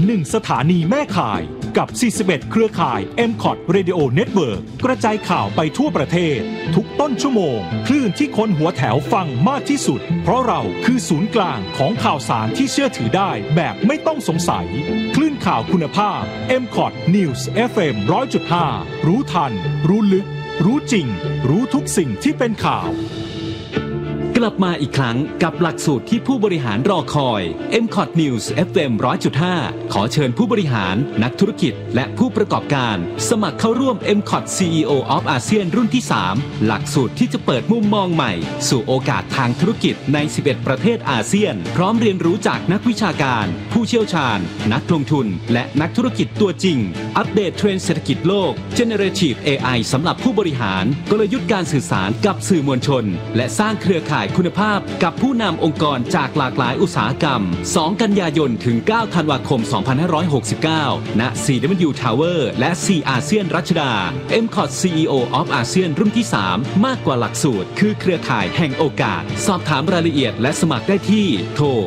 1สถานีแม่ข่ายกับ41เครือข่าย MCOT Radio Network กระจายข่าวไปทั่วประเทศทุกต้นชั่วโมงคลื่นที่คนหัวแถวฟังมากที่สุดเพราะเราคือศูนย์กลางของข่าวสารที่เชื่อถือได้แบบไม่ต้องสงสัยคลื่นข่าวคุณภาพ MCOT News FM 100.5 รู้ทันรู้ลึกรู้จริงรู้ทุกสิ่งที่เป็นข่าวกลับมาอีกครั้งกับหลักสูตรที่ผู้บริหารรอคอย MCOT News FM 100.5 ขอเชิญผู้บริหารนักธุรกิจและผู้ประกอบการสมัครเข้าร่วม MCOT CEO of ASEAN รุ่นที่ 3 หลักสูตรที่จะเปิดมุมมองใหม่สู่โอกาสทางธุรกิจใน 11 ประเทศอาเซียนพร้อมเรียนรู้จากนักวิชาการผู้เชี่ยวชาญนักลงทุนและนักธุรกิจตัวจริงอัปเดตเทรนด์เศรษฐกิจโลก Generative AI สำหรับผู้บริหารกลยุทธ์การสื่อสารกับสื่อมวลชนและสร้างเครือข่ายคุณภาพกับผู้นำองค์กรจากหลากหลายอุตสาหกรรม2กันยายนถึง9ธันวาคม2569ณ CW Tower และ C อาเซียนรัชดา MCOT CEO of ASEAN รุ่นที่ 3 มากกว่าหลักสูตรคือเครือข่ายแห่งโอกาสสอบถามรายละเอียดและสมัครได้ที่โทร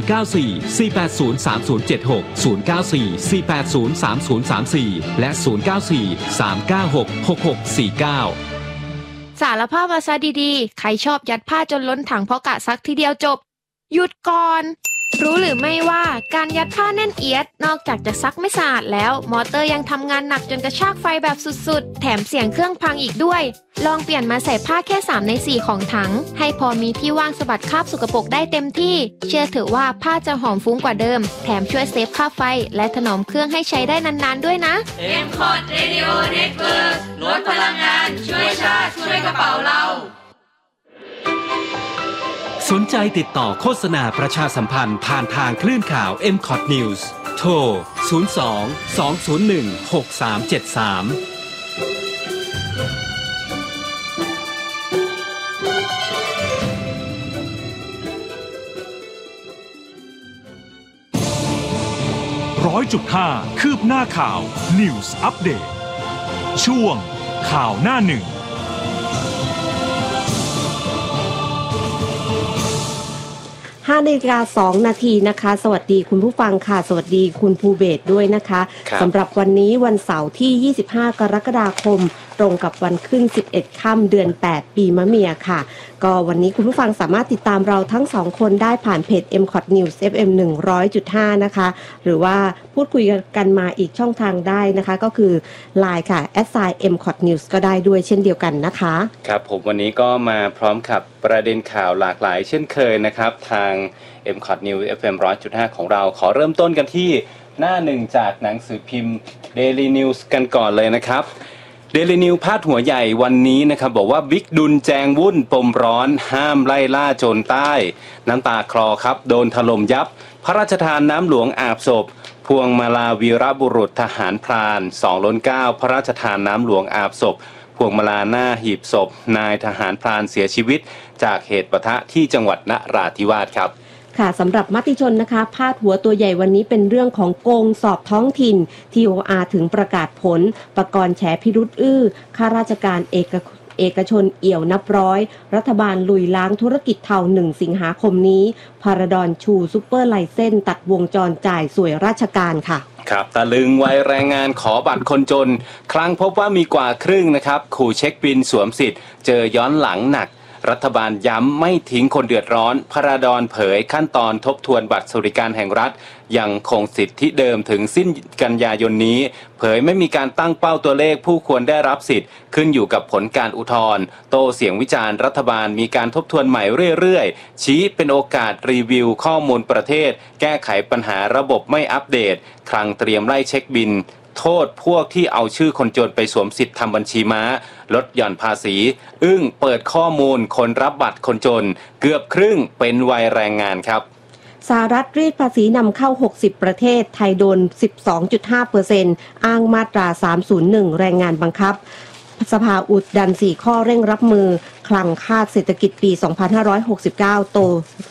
094-480-3076 094-480-3034 และ 094-396-6649 สารภาพภาษาดีๆใครชอบยัดผ้าจนล้นถังเพราะกะซักทีเดียวจบหยุดก่อนรู้หรือไม่ว่าการยัดผ้าแน่นเอียดนอกจากจะซักไม่สะอาดแล้วมอเตอร์ยังทำงานหนักจนกระชากไฟแบบสุดๆแถมเสียงเครื่องพังอีกด้วยลองเปลี่ยนมาใส่ผ้าแค่3ใน4ของถังให้พอมีที่ว่างสะบัดคราบสกปรกได้เต็มที่เชื่อเถอะว่าผ้าจะหอมฟุ้งกว่าเดิมแถมช่วยเซฟค่าไฟและถนอมเครื่องให้ใช้ได้นานๆด้วยนะ MCOT Radio Network ลดพลังงานช่วยชาติช่วยกระเป๋าเราสนใจติดต่อโฆษณาประชาสัมพันธ์ผ่านทางคลื่นข่าว MCOT News โทร 02-201-6373 100.5 คืบหน้าข่าว News Update ช่วงข่าวหน้าหนึ่ง 5:02 นาทีนะคะสวัสดีคุณผู้ฟังค่ะสวัสดีคุณภูเบศด้วยนะคะสำหรับวันนี้วันเสาร์ที่25กรกฎาคมตรงกับวันขึ้น11ค่ำเดือน8ปีมะเมียค่ะก็วันนี้คุณผู้ฟังสามารถติดตามเราทั้ง2คนได้ผ่านเพจ MCOT News FM 100.5 นะคะหรือว่าพูดคุยกันมาอีกช่องทางได้นะคะก็คือ LINE ค่ะ @MCOT News ก็ได้ด้วยเช่นเดียวกันนะคะครับผมวันนี้ก็มาพร้อมกับประเด็นข่าวหลากหลายเช่นเคยนะครับทาง MCOT News FM 100.5 ของเราขอเริ่มต้นกันที่หน้าหนึ่งจากหนังสือพิมพ์ Daily News กันก่อนเลยนะครับDaily News พาดหัวใหญ่วันนี้นะครับบอกว่าบิ๊กดุลแจงวุ่นปมร้อนห้ามไล่ล่าโจรใต้น้ำตาคลอครับโดนถล่มยับพระราชทานน้ำหลวงอาบศพพวงมาลาวีรบุรุษทหารพราน2/9พระราชทานน้ำหลวงอาบศพพวงมาลาหน้าหีบศพนายทหารพรานเสียชีวิตจากเหตุปะทะที่จังหวัดนราธิวาสครับค่ะสำหรับมติชนนะคะพาดหัวตัวใหญ่วันนี้เป็นเรื่องของโกงสอบท้องถิ่น TOR ถึงประกาศผลประกรณ์แฉพิรุษข้าราชการเอกชนเอี่ยวนับร้อยรัฐบาลลุยล้างธุรกิจเทา1สิงหาคมนี้พาราดอนชูซุปเปอร์ไลเซนตัดวงจรจ่ายสวยราชการค่ะครับตะลึงวัยแรงงานขอบัตรคนจนครั้งพบว่ามีกว่าครึ่งนะครับขู่เช็คบินสวมสิทธิ์เจอย้อนหลังหนักรัฐบาลย้ำไม่ทิ้งคนเดือดร้อนพราดอนเผยขั้นตอนทบทวนบัตรสวัสดิการแห่งรัฐยังคงสิทธิเดิมถึงสิ้นกันยายนนี้เผยไม่มีการตั้งเป้าตัวเลขผู้ควรได้รับสิทธิ์ขึ้นอยู่กับผลการอุทธรณ์โต้เสียงวิจารณ์รัฐบาลมีการทบทวนใหม่เรื่อยๆชี้เป็นโอกาสรีวิวข้อมูลประเทศแก้ไขปัญหาระบบไม่อัปเดตคลังเตรียมไล่เช็คบินโทษพวกที่เอาชื่อคนจนไปสวมสิทธิ์ทำบัญชีม้าลดหย่อนภาษีเปิดข้อมูลคนรับบัตรคนจนเกือบครึ่งเป็นวัยแรงงานครับสหรัฐรีดภาษีนำเข้า60ประเทศไทยโดน 12.5% อ้างมาตรา301แรงงานบังคับสภาอุดดัน4ข้อเร่งรับมือคลังคาดเศรษฐกิจปี2569โต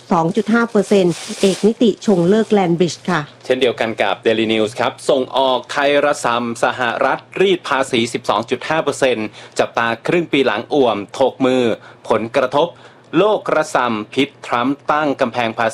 2.5% เอกนิติชงเลิกแลนบริดจ์ค่ะเช่นเดียวกันกับ Daily News ครับส่งออกไทยระซำสหรัฐรีดภาษี 12.5% จับตาครึ่งปีหลังอ่วมถกมือผลกระทบโลกระซำพิษทรัมป์ตั้งกำแพงภาษี